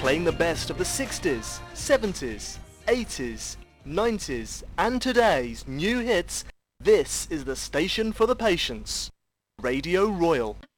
Playing the best of the 60s, 70s, 80s, 90s and today's new hits, this is the station for the patients. Radio Royal.